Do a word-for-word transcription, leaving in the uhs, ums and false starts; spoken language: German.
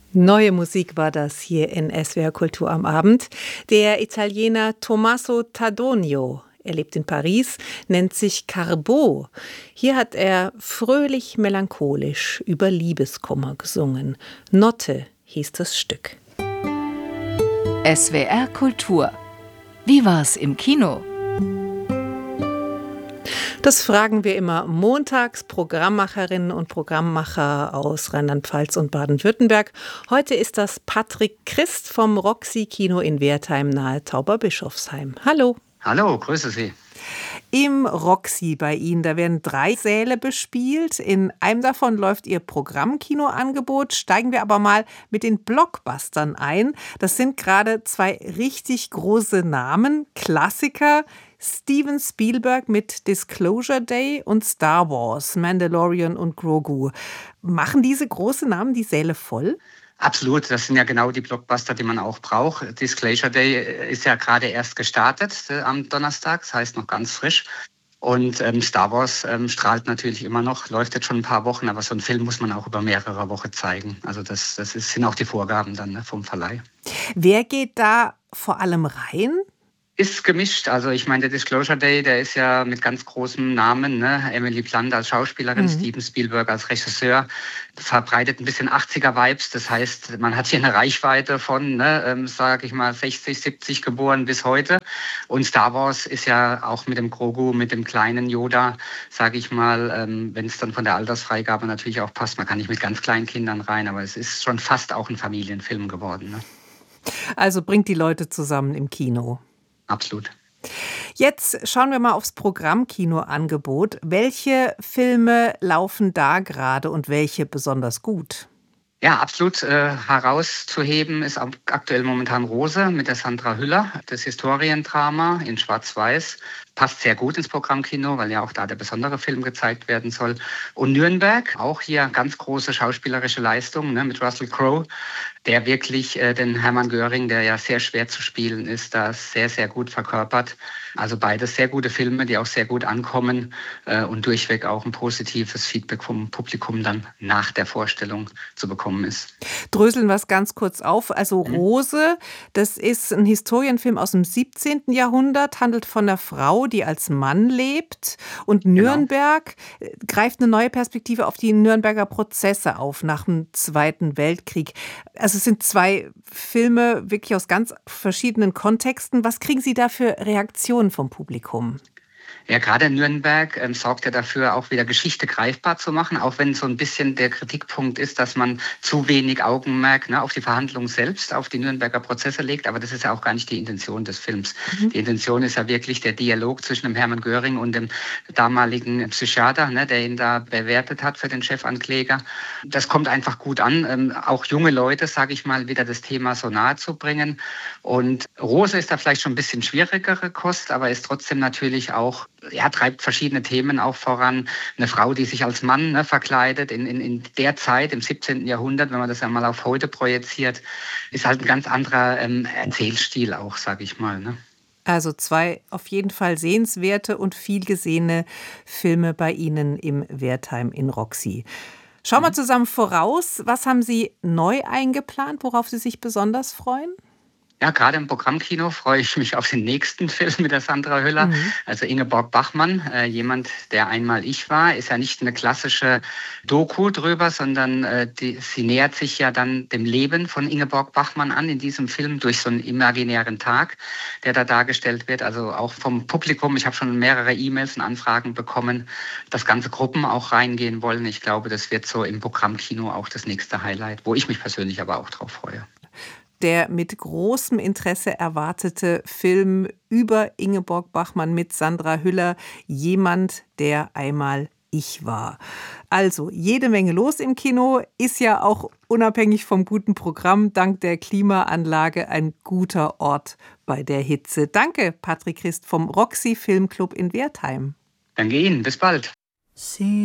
Neue Musik war das hier in S W R Kultur am Abend. Der Italiener Tommaso Tadonio, er lebt in Paris, nennt sich Carbo. Hier hat er fröhlich melancholisch über Liebeskummer gesungen. Notte hieß das Stück. S W R Kultur. Wie war's im Kino? Das fragen wir immer montags Programmmacherinnen und Programmmacher aus Rheinland-Pfalz und Baden-Württemberg. Heute ist das Patrick Christ vom Roxy Kino in Wertheim nahe Tauberbischofsheim. Hallo. Hallo, grüße Sie. Im Roxy bei Ihnen, da werden drei Säle bespielt. In einem davon läuft Ihr Programmkinoangebot. Steigen wir aber mal mit den Blockbustern ein. Das sind gerade zwei richtig große Namen, Klassiker. Steven Spielberg mit Disclosure Day und Star Wars, Mandalorian und Grogu. Machen diese großen Namen die Säle voll? Absolut, das sind ja genau die Blockbuster, die man auch braucht. Disclosure Day ist ja gerade erst gestartet äh, am Donnerstag, das heißt noch ganz frisch. Und ähm, Star Wars ähm, strahlt natürlich immer noch, läuft jetzt schon ein paar Wochen, aber so einen Film muss man auch über mehrere Wochen zeigen. Also das, das ist, sind auch die Vorgaben dann, ne, vom Verleih. Wer geht da vor allem rein? Ist gemischt. Also ich meine, der Disclosure Day, der ist ja mit ganz großem Namen, ne? Emily Blunt als Schauspielerin, mhm. Steven Spielberg als Regisseur, verbreitet ein bisschen achtziger-Vibes. Das heißt, man hat hier eine Reichweite von, ne, ähm, sage ich mal, sechzig, siebzig geboren bis heute. Und Star Wars ist ja auch mit dem Grogu, mit dem kleinen Yoda, sage ich mal, ähm, wenn es dann von der Altersfreigabe natürlich auch passt. Man kann nicht mit ganz kleinen Kindern rein, aber es ist schon fast auch ein Familienfilm geworden. Ne? Also bringt die Leute zusammen im Kino. Absolut. Jetzt schauen wir mal aufs Programmkinoangebot. Welche Filme laufen da gerade und welche besonders gut? Ja, absolut äh, herauszuheben ist aktuell momentan Rose mit der Sandra Hüller. Das Historiendrama in Schwarz-Weiß passt sehr gut ins Programmkino, weil ja auch da der besondere Film gezeigt werden soll. Und Nürnberg, auch hier ganz große schauspielerische Leistung, ne, mit Russell Crowe, der wirklich äh, den Hermann Göring, der ja sehr schwer zu spielen ist, da sehr, sehr gut verkörpert. Also beides sehr gute Filme, die auch sehr gut ankommen äh, und durchweg auch ein positives Feedback vom Publikum dann nach der Vorstellung zu bekommen ist. Dröseln wir es ganz kurz auf. Also Mhm. Rose, das ist ein Historienfilm aus dem siebzehnten Jahrhundert, handelt von einer Frau, die als Mann lebt. Und Nürnberg genau. greift eine neue Perspektive auf die Nürnberger Prozesse auf nach dem Zweiten Weltkrieg. Also es sind zwei Filme wirklich aus ganz verschiedenen Kontexten. Was kriegen Sie da für Reaktionen vom Publikum? Ja, gerade Nürnberg ähm, sorgt ja dafür, auch wieder Geschichte greifbar zu machen, auch wenn so ein bisschen der Kritikpunkt ist, dass man zu wenig Augenmerk, ne, auf die Verhandlungen selbst, auf die Nürnberger Prozesse legt. Aber das ist ja auch gar nicht die Intention des Films. Mhm. Die Intention ist ja wirklich der Dialog zwischen dem Hermann Göring und dem damaligen Psychiater, ne, der ihn da bewertet hat für den Chefankläger. Das kommt einfach gut an, ähm, auch junge Leute, sage ich mal, wieder das Thema so nahe zu bringen. Und Rose ist da vielleicht schon ein bisschen schwierigere Kost, aber ist trotzdem natürlich auch, ja, treibt verschiedene Themen auch voran. Eine Frau, die sich als Mann, ne, verkleidet in, in, in der Zeit, im siebzehnten Jahrhundert, wenn man das ja mal auf heute projiziert, ist halt ein ganz anderer ähm, Erzählstil auch, sage ich mal. Ne? Also zwei auf jeden Fall sehenswerte und viel gesehene Filme bei Ihnen im Wertheim in Roxy. Schauen wir mhm. zusammen voraus. Was haben Sie neu eingeplant, worauf Sie sich besonders freuen? Ja, gerade im Programmkino freue ich mich auf den nächsten Film mit der Sandra Hüller. Mhm. Also Ingeborg Bachmann, äh, jemand, der einmal ich war, ist ja nicht eine klassische Doku drüber, sondern äh, die, sie nähert sich ja dann dem Leben von Ingeborg Bachmann an in diesem Film durch so einen imaginären Tag, der da dargestellt wird. Also auch vom Publikum. Ich habe schon mehrere E-Mails und Anfragen bekommen, dass ganze Gruppen auch reingehen wollen. Ich glaube, das wird so im Programmkino auch das nächste Highlight, wo ich mich persönlich aber auch drauf freue. Der mit großem Interesse erwartete Film über Ingeborg Bachmann mit Sandra Hüller, jemand, der einmal ich war. Also jede Menge los im Kino, ist ja auch unabhängig vom guten Programm dank der Klimaanlage ein guter Ort bei der Hitze. Danke, Patrick Christ vom Roxy Filmclub in Wertheim. Danke Ihnen, bis bald. Sie